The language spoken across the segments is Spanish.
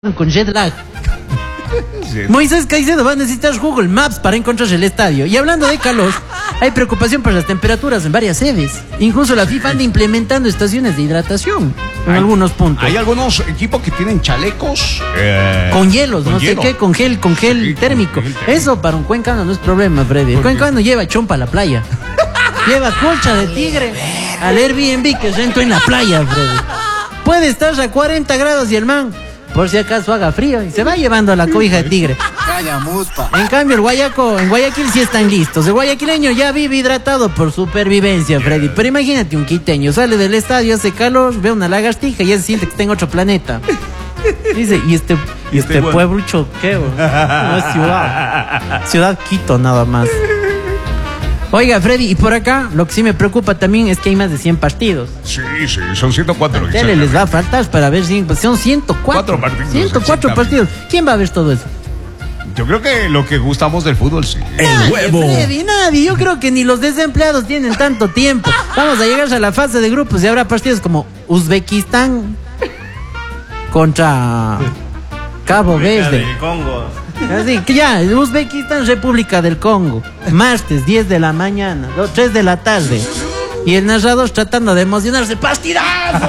con jet lag. Sí. Moisés Caicedo va a necesitar Google Maps para encontrar el estadio. Y hablando de calor, hay preocupación por las temperaturas en varias sedes. Incluso la FIFA anda implementando estaciones de hidratación en algunos puntos. Hay algunos equipos que tienen chalecos con hielos, con hielo. Sé qué, con gel sí, térmico. Eso para un cuencano no es problema, Freddy. El cuencano lleva chompa a la playa. Lleva colcha de tigre al Airbnb que rentó en la playa, Freddy. Puede estar a 40 grados y el man, por si acaso haga frío, y se va llevando la cobija de tigre. En cambio, en Guayaquil sí están listos. El guayaquileño ya vive hidratado por supervivencia, Freddy. Pero imagínate un quiteño, sale del estadio, hace calor, ve una lagartija y ya se siente que está en otro planeta. Dice, ¿y este pueblo choqueo? No es ciudad. Ciudad Quito nada más. Oiga, Freddy, y por acá lo que sí me preocupa también es que hay más de 100 partidos. Sí, son 104. Tele les va a faltar para ver si son 104 partidos. 104 partidos. ¿Quién va a ver todo eso? Yo creo que lo que gustamos del fútbol, sí. El huevo. Freddy, nadie. Yo creo que ni los desempleados tienen tanto tiempo. Vamos a llegar a la fase de grupos y habrá partidos como Uzbekistán contra Cabo Verde. Congo. Así que ya, Uzbekistán, República del Congo. Martes, 10 de la mañana, 3 de la tarde. Y el narrador tratando de emocionarse. ¡Pastidazo!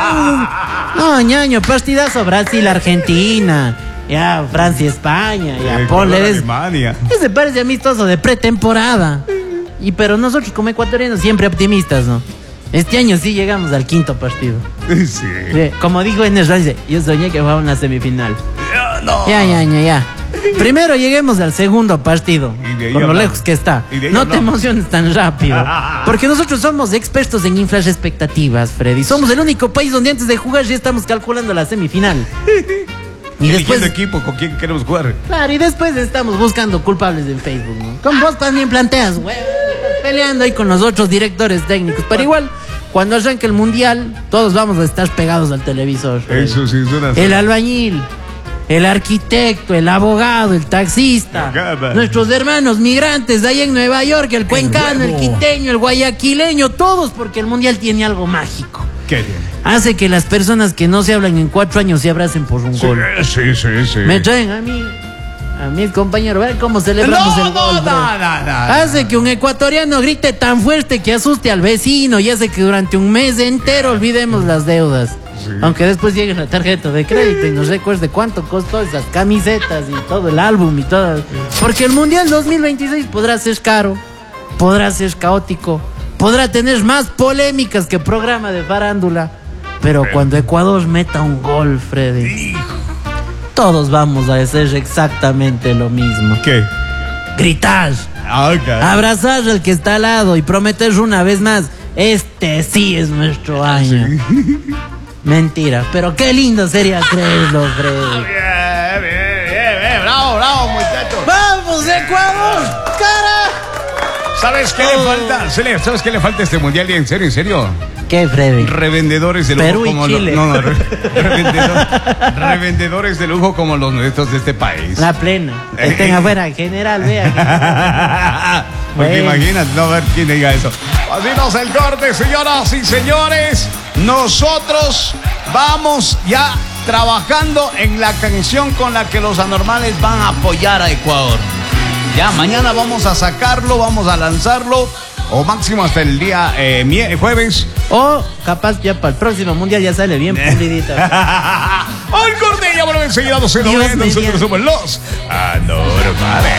No, ñaño, pastidazo. Brasil, Argentina. Ya, Francia, España. Ya, ponle. Alemania. Ese parece amistoso de pretemporada. Pero nosotros como ecuatorianos siempre optimistas, ¿no? Este año sí llegamos al quinto partido. Sí. Como dijo en el radio, yo soñé que jugaba una semifinal. No. Ya. Primero lleguemos al segundo partido, por lo lejos que está. No te emociones tan rápido, porque nosotros somos expertos en inflar expectativas, Freddy. Somos el único país donde antes de jugar ya estamos calculando la semifinal. Y después equipo con quién queremos jugar. Claro, y después estamos buscando culpables en Facebook, ¿no? Con vos también planteas, güey, peleando ahí con los otros directores técnicos, pero igual cuando arranque el mundial todos vamos a estar pegados al televisor, Freddy. Eso sí suena. El albañil, el arquitecto, el abogado, el taxista, nuestros hermanos migrantes de ahí en Nueva York, el cuencano, el quiteño, el guayaquileño, todos, porque el mundial tiene algo mágico. ¿Qué tiene? Hace que las personas que no se hablan en 4 años se abracen por un gol. Sí. Me traen a mis compañeros, ver cómo celebramos el gol. Hace que un ecuatoriano grite tan fuerte que asuste al vecino y hace que durante un mes entero olvidemos las deudas. Sí. Aunque después llegue la tarjeta de crédito y nos recuerde cuánto costó esas camisetas y todo el álbum y todo. Porque el Mundial 2026 podrá ser caro, podrá ser caótico, podrá tener más polémicas que programa de farándula. Pero cuando Ecuador meta un gol, Freddy, todos vamos a hacer exactamente lo mismo. ¿Qué? Gritar, abrazar al que está al lado y prometer una vez más, este sí es nuestro año. Sí. Mentira, pero qué lindo sería creerlo, Freddy. Bien, bravo, muchachos. ¡Vamos, Ecuador! ¡Cara! ¿Sabes qué le falta? ¿Sabes qué le falta a este mundial? ¿En serio? ¿Qué, Freddy? Revendedores de lujo. Perú y como Chile. Revendedores de lujo como los nuestros de este país. La plena. Estén afuera, general, vea. Porque imagínate, no ver quién diga eso. Así nos el corte, señoras y señores. Nosotros vamos ya trabajando en la canción con la que los anormales van a apoyar a Ecuador. Ya, mañana vamos a sacarlo, vamos a lanzarlo. O máximo hasta el día jueves. O capaz ya para el próximo mundial ya sale bien pulidita. Al corte, ya vuelven enseguida 12:90. Nosotros somos los anormales.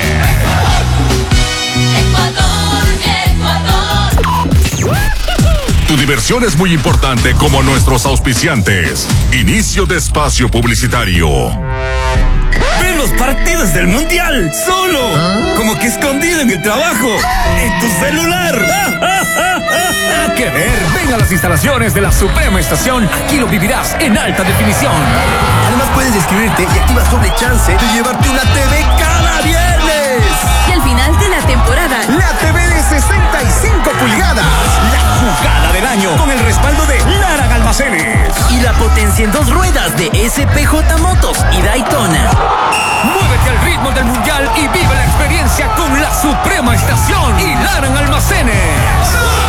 Ecuador. Tu diversión es muy importante como nuestros auspiciantes. Inicio de espacio publicitario. Ve los partidos del mundial solo, como que escondido en el trabajo, en tu celular. ¿Qué ver? Ven a las instalaciones de la Suprema Estación. Aquí lo vivirás en alta definición. Además puedes inscribirte y activas doble chance de llevarte una TV cada viernes. Y al final de la temporada, la TV de 65 pulgadas. La jugada del año con el respaldo de Lara Almacenes. Y la potencia en 2 ruedas de SPJ Motos y Daytona. Muévete al ritmo del mundial y vive la experiencia con la Suprema Estación y Lara Almacenes.